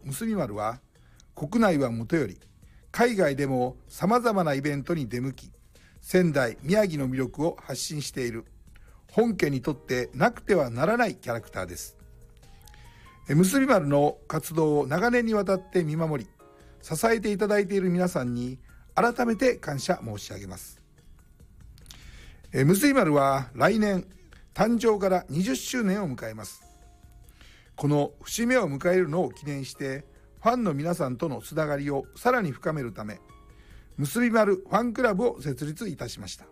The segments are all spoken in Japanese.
むすび丸は、国内はもとより海外でもさまざまなイベントに出向き、仙台宮城の魅力を発信している本家にとってなくてはならないキャラクターです。むすび丸の活動を長年にわたって見守り支えていただいている皆さんに改めて感謝申し上げます。むすび丸は来年誕生から20周年を迎えます。この節目を迎えるのを記念してファンの皆さんとのつながりをさらに深めるため、むすび丸ファンクラブを設立いたしました。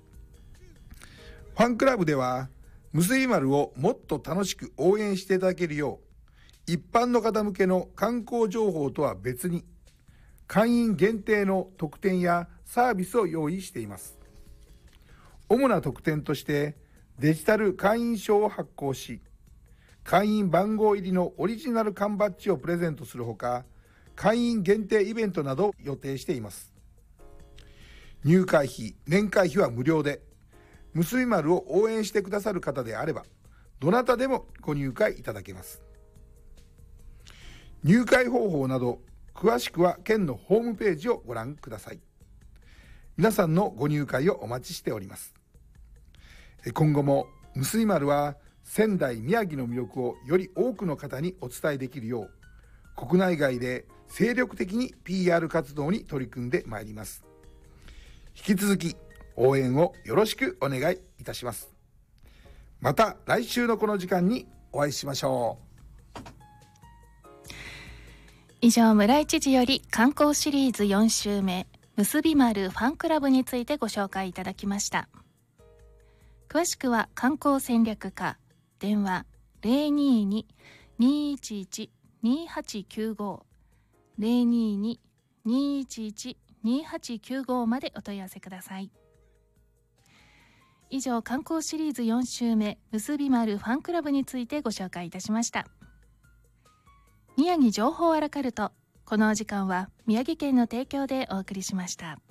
ファンクラブではむすび丸をもっと楽しく応援していただけるよう、一般の方向けの観光情報とは別に会員限定の特典やサービスを用意しています。主な特典としてデジタル会員証を発行し、会員番号入りのオリジナル缶バッジをプレゼントするほか、会員限定イベントなどを予定しています。入会費、年会費は無料で、むすび丸を応援してくださる方であればどなたでもご入会いただけます。入会方法など詳しくは県のホームページをご覧ください。皆さんのご入会をお待ちしております。今後もむすび丸は仙台宮城の魅力をより多くの方にお伝えできるよう、国内外で精力的に PR 活動に取り組んでまいります。引き続き応援をよろしくお願いいたします。また来週のこの時間にお会いしましょう。 以上、村井知事より観光シリーズ4週目むすび丸ファンクラブについてご紹介いただきました。詳しくは観光戦略課電話 022-211-2895 022-211-2895 までお問い合わせください。以上、観光シリーズ4週目むすび丸ファンクラブについてご紹介いたしました。宮城情報アラカルト、このお時間は宮城県の提供でお送りしました。